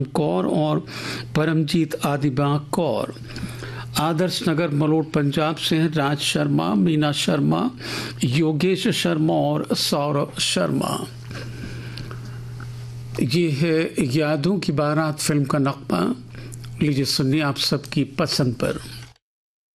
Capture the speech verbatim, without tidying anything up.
कौर और परमजीत आदिबा कौर। आदर्श नगर मलोट पंजाब से हैं राज शर्मा, मीना शर्मा, योगेश शर्मा और सौरभ शर्मा। ये है यादों की बारात फिल्म का नग़मा। लीजिए सुनिए आप सबकी पसंद पर।